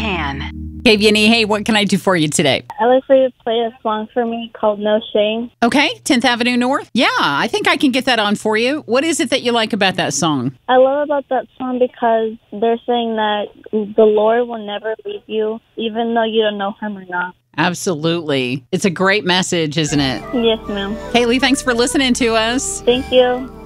can. Hey, Vinny, hey, what can I do for you today? I'd like for you to play a song for me called No Shame. Okay, 10th Avenue North? Yeah, I think I can get that on for you. What is it that you like about that song? I love about that song because they're saying that the Lord will never leave you, even though you don't know him or not. Absolutely. It's a great message, isn't it? Yes, ma'am. Kaylee, thanks for listening to us. Thank you.